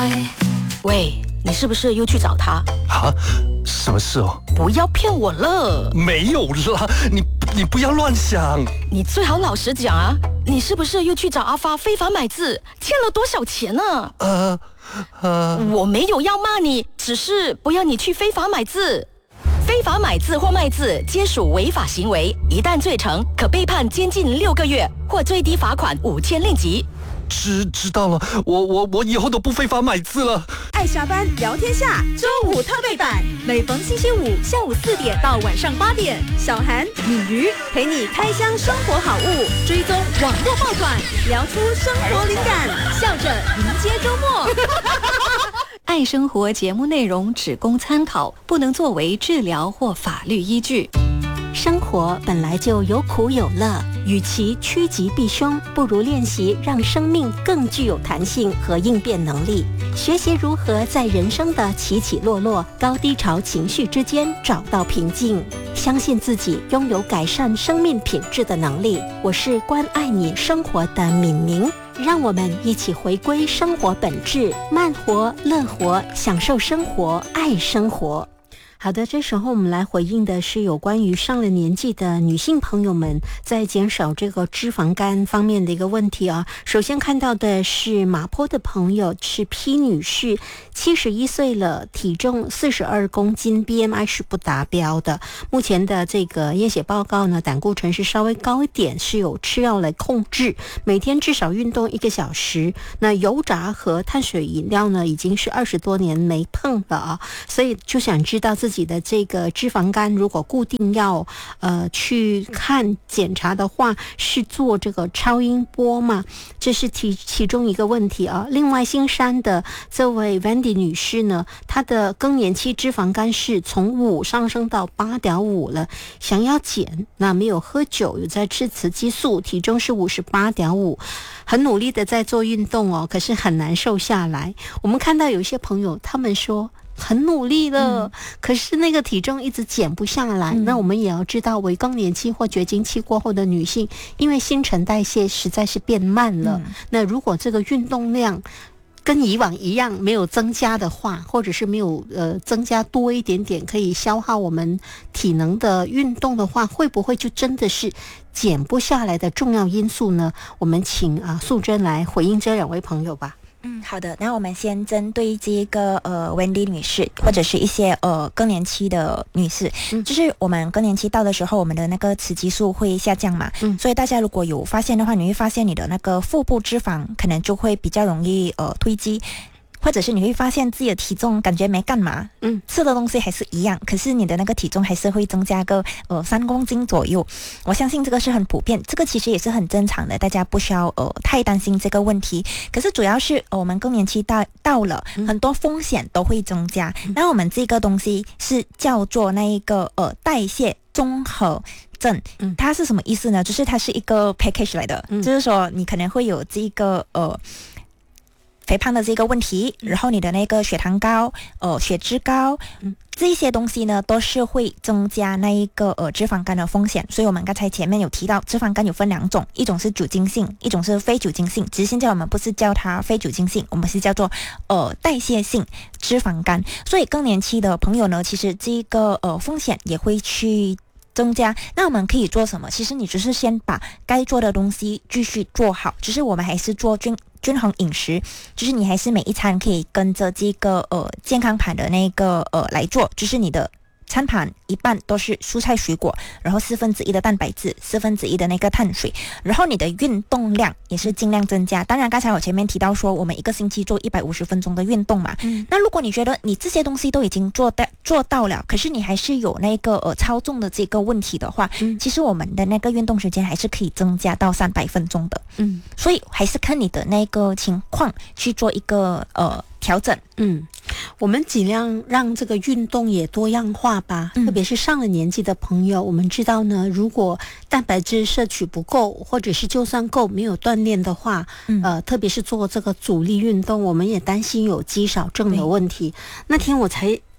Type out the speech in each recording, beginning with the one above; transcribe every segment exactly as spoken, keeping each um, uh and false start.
喂，你是不是又去找他？ 啊，什么事哦？ 不要骗我了！ 没有啦，你你不要乱想。 你最好老实讲啊，你是不是又去找阿发非法买字，欠了多少钱呢？ 呃呃， 我没有要骂你，只是不要你去非法买字。非法买字或卖字皆属违法行为，一旦罪成，可被判监禁六个月或最低罚款五千令吉。 知知道了，我我我以后都不非法买字了。 爱下班聊天下周五特备版，每逢星期五下午四点到晚上八点，小韩、米鱼陪你开箱生活好物，追踪网络爆款，聊出生活灵感，笑着迎接周末。 爱生活节目内容只供参考，不能作为治疗或法律依据。 生活本来就有苦有乐，与其趋吉避凶，不如练习让生命更具有弹性和应变能力，学习如何在人生的起起落落、高低潮情绪之间找到平静，相信自己拥有改善生命品质的能力。我是关爱你生活的敏明，让我们一起回归生活本质，慢活、乐活，享受生活，爱生活。好的，这时候我们来回应的是有关于上了年纪的女性朋友们在减少这个脂肪肝方面的一个问题啊。首先看到的是马坡的朋友是 P 女士，七十一岁了，体重四十二公斤 ，B M I 是不达标的。目前的这个验血报告呢，胆固醇是稍微高一点，是有吃药来控制，每天至少运动一个小时。那油炸和碳水饮料呢，已经是二十多年没碰了啊，所以就想知道自己自己的这个脂肪肝，如果固定要呃去看检查的话，是做这个超音波吗？这是其其中一个问题啊。另外，新山的这位 Wendy 女士呢，她的更年期脂肪肝是从五上升到八点五了，想要减，那没有喝酒，有在吃雌激素，体重是五十八点五，很努力的在做运动哦，可是很难瘦下来。我们看到有些朋友，他们说很努力了、嗯、可是那个体重一直减不下来、嗯、那我们也要知道，为更年期或绝经期过后的女性，因为新陈代谢实在是变慢了、嗯、那如果这个运动量跟以往一样没有增加的话，或者是没有呃增加多一点点可以消耗我们体能的运动的话，会不会就真的是减不下来的重要因素呢？我们请啊素贞来回应这两位朋友吧。 嗯，好的。那我们先针对这个呃 Wendy 女士，或者是一些呃更年期的女士、嗯，就是我们更年期到的时候，我们的那个雌激素会下降嘛，嗯，所以大家如果有发现的话，你会发现你的那个腹部脂肪可能就会比较容易呃堆积。或者是你会发现自己的体重感觉没干嘛，嗯，吃的东西还是一样，可是你的那个体重还是会增加个呃三公斤左右。我相信这个是很普遍，这个其实也是很正常的，大家不需要呃太担心这个问题。可是主要是、呃、我们更年期到到了，很多风险都会增加。那、嗯、我们这个东西是叫做那一个呃代谢综合症，它是什么意思呢？就是它是一个 package 来的，嗯、就是说你可能会有这个呃。肥胖的这个问题，然后你的那个血糖高、呃血脂高，嗯，这些东西呢都是会增加那一个呃脂肪肝的风险。所以我们刚才前面有提到，脂肪肝有分两种，一种是酒精性，一种是非酒精性。只是现在我们不是叫它非酒精性，我们是叫做呃代谢性脂肪肝。所以更年期的朋友呢，其实这个呃风险也会去增加。那我们可以做什么？其实你只是先把该做的东西继续做好，只是我们还是做均均衡饮食，就是你还是每一餐可以跟着这个呃健康盘的那个呃来做，就是你的餐盘一半都是蔬菜水果，然后四分之一的蛋白质，四分之一的那个碳水，然后你的运动量也是尽量增加。当然刚才我前面提到说我们一个星期做一百五十分钟的运动嘛、嗯、那如果你觉得你这些东西都已经做到做到了，可是你还是有那个呃超重的这个问题的话、嗯、其实我们的那个运动时间还是可以增加到三百分钟的。嗯，所以还是看你的那个情况去做一个呃调整。 嗯，我们尽量让这个运动也多样化吧、嗯、特别是上了年纪的朋友，我们知道呢，如果蛋白质摄取不够，或者是就算够没有锻炼的话、嗯、呃，特别是做这个阻力运动，我们也担心有肌少症的问题。那天我才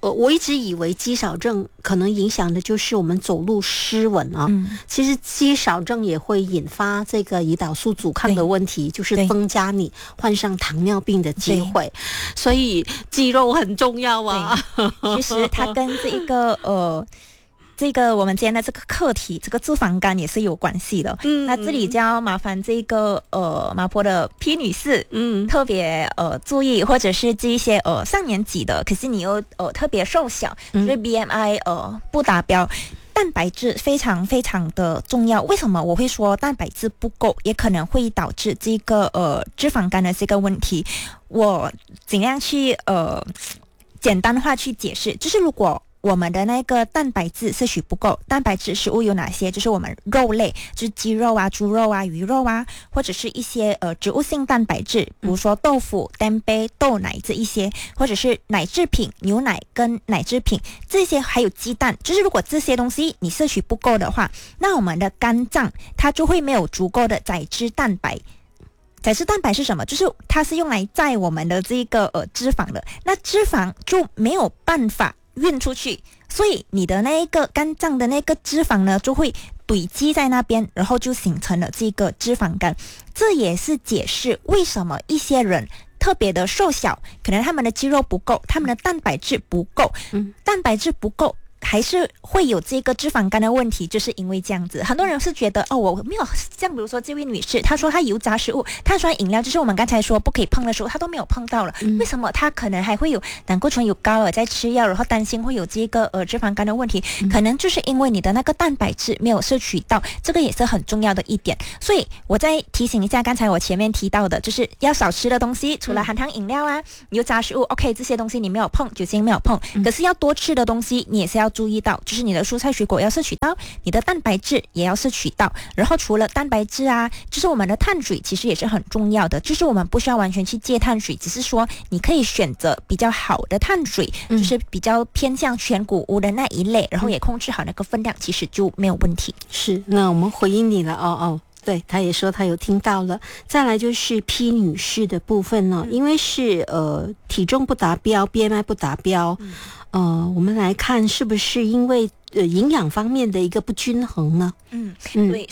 呃，我一直以为肌少症可能影响的就是我们走路失稳啊。嗯，其实肌少症也会引发这个胰岛素阻抗的问题，就是增加你患上糖尿病的机会。所以肌肉很重要啊。 其实它跟这一个呃。这个我们今天的这个课题，这个脂肪肝也是有关系的。嗯，那这里就要麻烦这个呃麻坡的 P 女士，嗯，特别呃注意，或者是这一些呃上年纪的，可是你又呃特别瘦小，就是 B M I 呃不达标。蛋白质非常非常的重要。为什么我会说蛋白质不够，也可能会导致这个呃脂肪肝的这个问题？我尽量去呃简单化去解释，就是如果我们的那个蛋白质摄取不够，蛋白质食物有哪些？就是我们肉类，就是鸡肉啊、猪肉啊、鱼肉啊，或者是一些呃植物性蛋白质，比如说豆腐、蛋白、豆奶这一些，或者是奶制品、牛奶跟奶制品这些，还有鸡蛋。就是如果这些东西你摄取不够的话，那我们的肝脏它就会没有足够的载脂蛋白。载脂蛋白是什么？就是它是用来载我们的这个呃脂肪的，那脂肪就没有办法运出去，所以你的那一个肝脏的那个脂肪呢，就会堆积在那边，然后就形成了这个脂肪肝。这也是解释为什么一些人特别的瘦小，可能他们的肌肉不够，他们的蛋白质不够，嗯，蛋白质不够。还是会有这个脂肪肝的问题，就是因为这样子。很多人是觉得哦，我没有像比如说这位女士，她说她油炸食物、碳酸饮料，就是我们刚才说不可以碰的食物，她都没有碰到了。嗯、为什么她可能还会有胆固醇有高了，在吃药，然后担心会有这个呃脂肪肝的问题？嗯、可能就是因为你的那个蛋白质没有摄取到，这个也是很重要的一点。所以我再提醒一下，刚才我前面提到的，就是要少吃的东西，除了含糖饮料啊、油炸食物 ，OK， 这些东西你没有碰，酒精没有碰，嗯、可是要多吃的东西，你也是要注意到，就是你的蔬菜水果要摄取到，你的蛋白质也要摄取到。然后除了蛋白质啊，就是我们的碳水其实也是很重要的，就是我们不需要完全去戒碳水，只是说你可以选择比较好的碳水，嗯、就是比较偏向全谷物的那一类，然后也控制好那个分量，其实就没有问题。 是，那我们回应你了，哦哦。对，他也说他有听到了。再来就是 P 女士的部分呢，因为是呃体重不达标 ，B M I 不达标，嗯、呃，我们来看是不是因为呃营养方面的一个不均衡呢？ 嗯，对，